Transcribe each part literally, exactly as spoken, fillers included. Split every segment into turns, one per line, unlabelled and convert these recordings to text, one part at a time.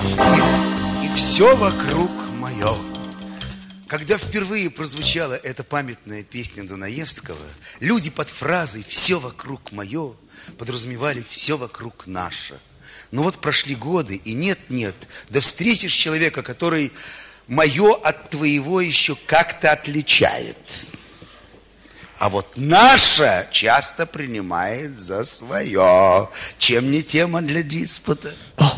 И, и все вокруг мое. Когда впервые прозвучала эта памятная песня Дунаевского, люди под фразой «все вокруг мое» подразумевали «все вокруг наше». Но вот прошли годы, и нет-нет, да встретишь человека, который мое от твоего еще как-то отличает. А вот наше часто принимает за свое. Чем не тема для диспута?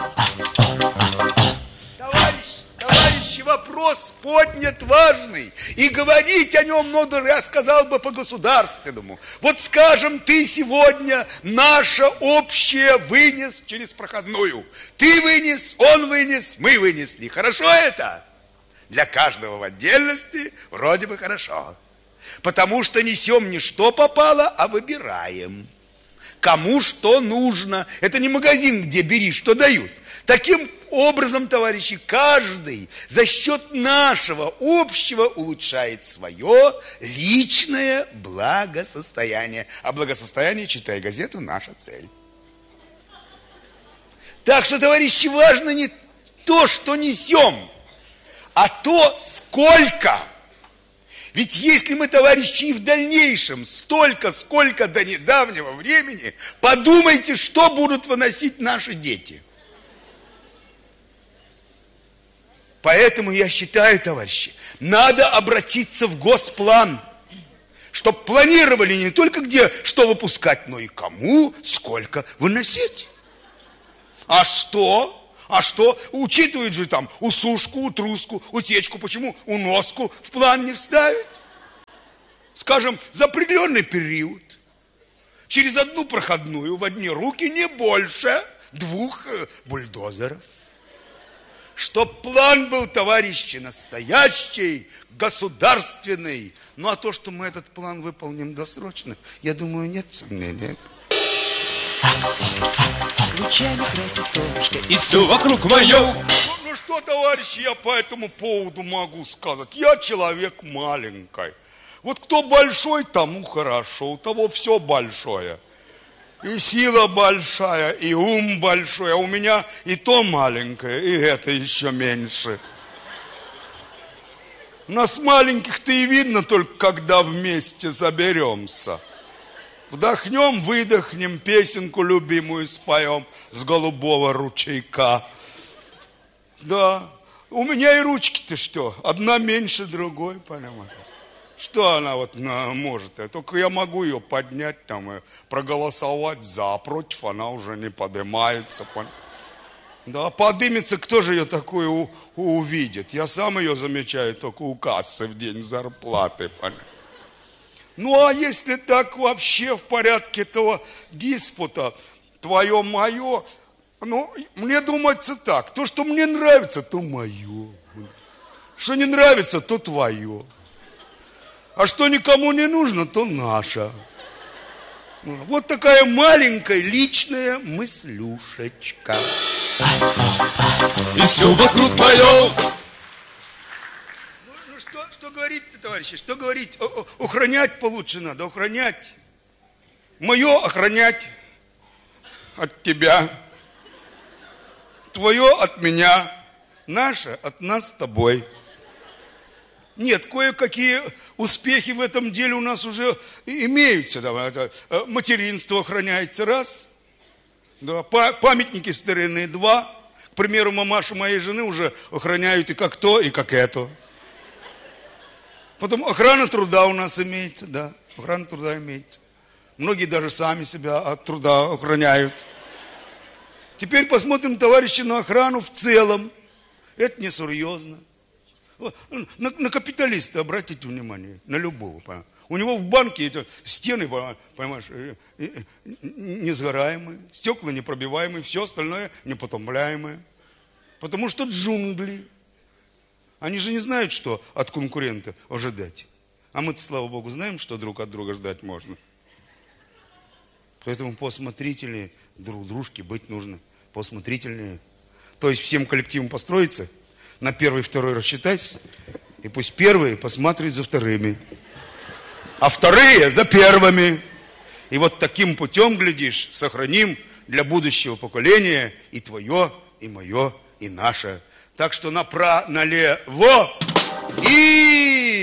Товарищ, товарищи, вопрос поднят важный. И говорить о нем надо, я сказал бы, по-государственному. Вот скажем, ты сегодня наше общее вынес через проходную. Ты вынес, он вынес, мы вынесли. Хорошо это? Для каждого в отдельности вроде бы хорошо. Потому что несем не что попало, а выбираем. Кому что нужно. Это не магазин, где бери, что дают. Таким образом, товарищи, каждый за счет нашего общего улучшает свое личное благосостояние. А благосостояние, читай газету, наша цель. Так что, товарищи, важно не то, что несем, а то, сколько. Ведь если мы, товарищи, и в дальнейшем столько, сколько до недавнего времени, подумайте, что будут выносить наши дети. Поэтому я считаю, товарищи, надо обратиться в госплан, чтобы планировали не только где что выпускать, но и кому, сколько выносить. А что? А что? Учитывают же там усушку, утруску, утечку. Почему уноску в план не вставить? Скажем, за определенный период. Через одну проходную в одни руки не больше двух бульдозеров. Чтоб план был, товарищи, настоящий, государственный. Ну а то, что мы этот план выполним досрочно, я думаю, нет сомнений.
Лучами красит солнышко, и все вокруг мое.
Ну, ну что, товарищи, я по этому поводу могу сказать? Я человек маленький. Вот кто большой, тому хорошо, у того все большое. И сила большая, и ум большой, а у меня и то маленькое, и это еще меньше. Нас маленьких-то и видно только, когда вместе заберемся. Вдохнем, выдохнем, песенку любимую споем с голубого ручейка. Да, у меня и ручки-то что, одна меньше другой, понимаешь? Что она вот может? Только я могу ее поднять там и проголосовать за, а против она уже не поднимается. Да, подымется, кто же ее такую увидит? Я сам ее замечаю только у кассы в день зарплаты, понимаешь? Ну, а если так вообще в порядке этого диспута, твое-мое, ну, мне думается так, то, что мне нравится, то мое. Что не нравится, то твое. А что никому не нужно, то наше. Вот такая маленькая личная мыслюшечка.
И все вокруг мое.
Что, что говорить-то, товарищи, что говорить? О, о, охранять получше надо, охранять. Мое охранять от тебя. Твое от меня. Наше от нас с тобой. Нет, кое-какие успехи в этом деле у нас уже имеются. Да, материнство охраняется, раз. Да, памятники старинные, два. К примеру, мамашу моей жены уже охраняют и как то, и как это. Потом охрана труда у нас имеется, да, охрана труда имеется. Многие даже сами себя от труда охраняют. Теперь посмотрим, товарищи, на охрану в целом. Это несерьезно. На, на капиталиста обратите внимание, на любого. Понимаешь? У него в банке эти стены, понимаешь, несгораемые, стекла непробиваемые, все остальное непотопляемое. Потому что джунгли. Они же не знают, что от конкурента ожидать. А мы-то, слава Богу, знаем, что друг от друга ждать можно. Поэтому посмотрительнее друг дружке быть нужно. Посмотрительнее. То есть всем коллективом построиться, на первый, второй рассчитать, и пусть первые посматривают за вторыми, а вторые за первыми. И вот таким путем, глядишь, сохраним для будущего поколения и твое, и мое и наша. Так что направо, налево и...